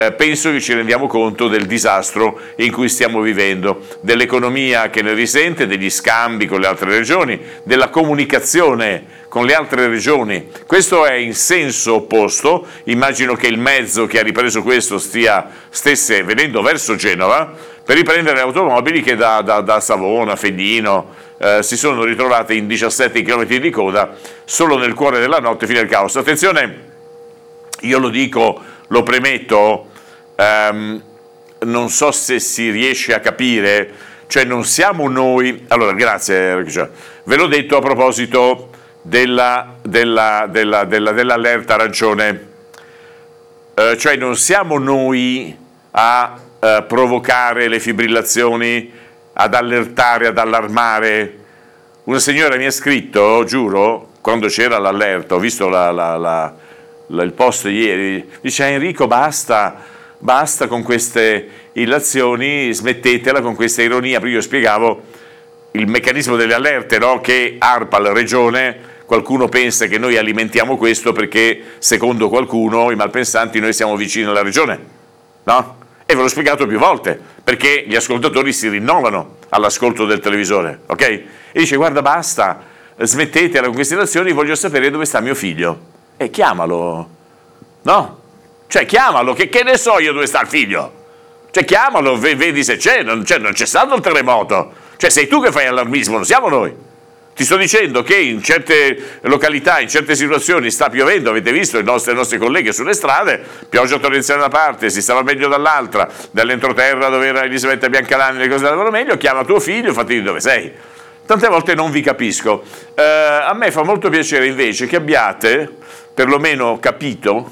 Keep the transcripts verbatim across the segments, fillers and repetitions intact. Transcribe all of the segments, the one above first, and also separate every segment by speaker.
Speaker 1: eh, penso che ci rendiamo conto del disastro in cui stiamo vivendo, dell'economia che ne risente, degli scambi con le altre regioni, della comunicazione con le altre regioni. Questo è in senso opposto. Immagino che il mezzo che ha ripreso questo stia, stesse venendo verso Genova per riprendere le automobili che da, da, da Savona, Feglino eh, si sono ritrovate in diciassette chilometri di coda solo nel cuore della notte fino al caos. Attenzione, io lo dico, lo premetto, ehm, non so se si riesce a capire, cioè non siamo noi, allora grazie, ve l'ho detto a proposito della, della, della, della, dell'allerta arancione, eh, cioè non siamo noi a eh, provocare le fibrillazioni, ad allertare, ad allarmare. Una signora mi ha scritto, giuro, quando c'era l'allerta, ho visto la, la, la, la, il post ieri, dice Enrico basta, basta con queste illazioni, smettetela con questa ironia, perché io spiegavo il meccanismo delle allerte, no? Che ARPAL, Regione, qualcuno pensa che noi alimentiamo questo perché secondo qualcuno, i malpensanti, noi siamo vicini alla Regione, no? E ve l'ho spiegato più volte, perché gli ascoltatori si rinnovano all'ascolto del televisore, ok? E dice guarda basta, smettetela con queste illazioni, voglio sapere dove sta mio figlio. E chiamalo, no? Cioè chiamalo, che, che ne so io dove sta il figlio? Cioè chiamalo, vedi se c'è, non c'è, non c'è stato il terremoto. Cioè sei tu che fai allarmismo, non siamo noi. Ti sto dicendo che in certe località, in certe situazioni sta piovendo, avete visto i nostri, le nostre colleghe sulle strade, pioggia torrenziale da una parte, si stava meglio dall'altra, dall'entroterra dove era Elisabetta Biancalani, le cose andavano meglio, chiama tuo figlio, fatti di dove sei. Tante volte non vi capisco. Eh, a me fa molto piacere invece che abbiate perlomeno capito.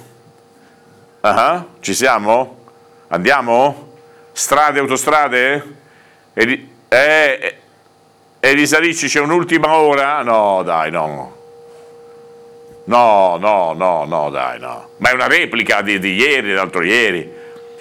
Speaker 1: Ah, ci siamo? Andiamo? Strade, autostrade? E Eh, Elisa Ricci, c'è un'ultima ora? No, dai, no. No, no, no, no, dai, no. Ma è una replica di, di ieri, dell'altro ieri.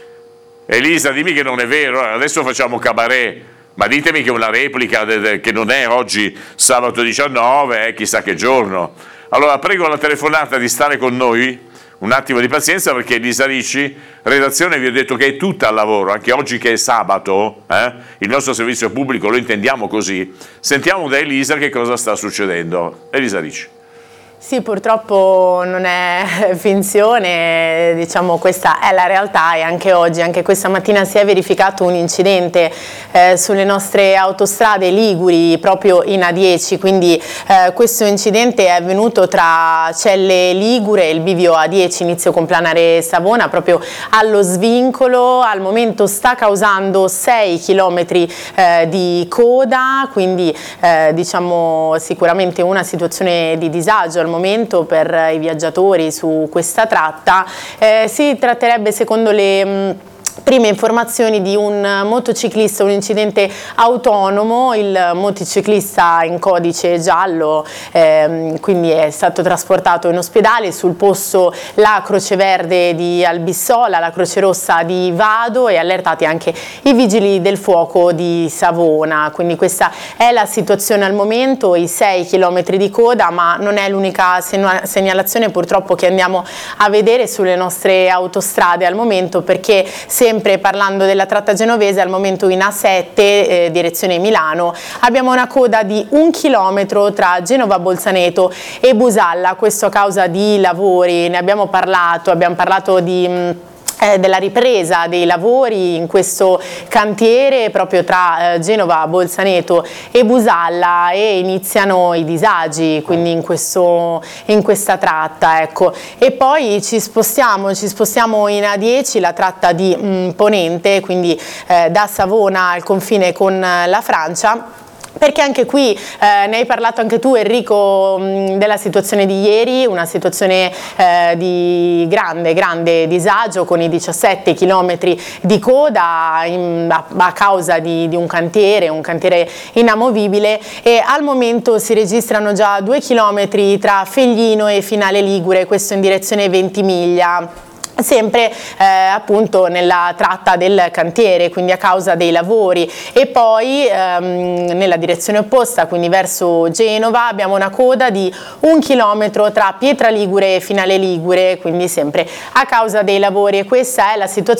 Speaker 1: Elisa, dimmi che non è vero, adesso facciamo cabaret, ma ditemi che è una replica, de, de, che non è oggi sabato diciannove, eh, chissà che giorno. Allora, prego la telefonata di stare con noi. Un attimo di pazienza perché Elisa Ricci, redazione, vi ho detto che è tutta al lavoro, anche oggi che è sabato, eh? Il nostro servizio pubblico lo intendiamo così. Sentiamo da Elisa che cosa sta succedendo. Elisa Ricci.
Speaker 2: Sì, purtroppo non è finzione, diciamo questa è la realtà e anche oggi, anche questa mattina si è verificato un incidente eh, sulle nostre autostrade liguri proprio in A dieci, quindi eh, questo incidente è avvenuto tra Celle Ligure e il bivio A dieci, inizio con Planare Savona, proprio allo svincolo. Al momento sta causando sei chilometri eh, di coda, quindi eh, diciamo sicuramente una situazione di disagio momento per i viaggiatori su questa tratta. Eh, si tratterebbe, secondo le mh, prime informazioni, di un motociclista, un incidente autonomo. Il motociclista in codice giallo ehm, quindi è stato trasportato in ospedale, sul posto la Croce Verde di Albissola, la Croce Rossa di Vado e allertati anche i vigili del fuoco di Savona. Quindi questa è la situazione al momento, i sei chilometri di coda, ma non è l'unica segnalazione purtroppo che andiamo a vedere sulle nostre autostrade al momento, perché se sempre parlando della tratta genovese, al momento in A sette, eh, direzione Milano, abbiamo una coda di un chilometro tra Genova Bolzaneto e Busalla, questo a causa di lavori. Ne abbiamo parlato, abbiamo parlato di... Mh, Eh, della ripresa dei lavori in questo cantiere proprio tra eh, Genova, Bolzaneto e Busalla, e iniziano i disagi quindi in, questo, in questa tratta, ecco. E poi ci spostiamo, ci spostiamo in A dieci, la tratta di mh, Ponente, quindi eh, da Savona al confine con la Francia, perché anche qui eh, ne hai parlato anche tu, Enrico, mh, della situazione di ieri, una situazione eh, di grande, grande disagio con i diciassette chilometri di coda in, a, a causa di, di un cantiere, un cantiere inamovibile, e al momento si registrano già due chilometri tra Feglino e Finale Ligure, questo in direzione Ventimiglia. Sempre eh, appunto nella tratta del cantiere, quindi a causa dei lavori. E poi ehm, nella direzione opposta, quindi verso Genova, abbiamo una coda di un chilometro tra Pietra Ligure e Finale Ligure, quindi sempre a causa dei lavori. E questa è la situazione